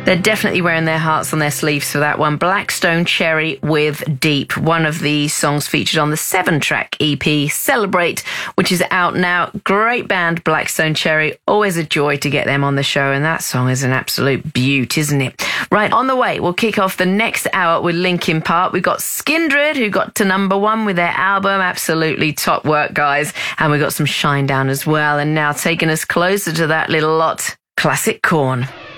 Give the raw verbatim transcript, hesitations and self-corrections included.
They're definitely wearing their hearts on their sleeves for that one. Black Stone Cherry with Deep, one of the songs featured on the seven-track E P Celebrate, which is out now. Great band, Black Stone Cherry. Always a joy to get them on the show, and that song is an absolute beaut, isn't it? Right, on the way, we'll kick off the next hour with Linkin Park. We've got Skindred, who got to number one with their album. Absolutely top work, guys. And we've got some Shinedown as well. And now taking us closer to that little lot, classic Korn.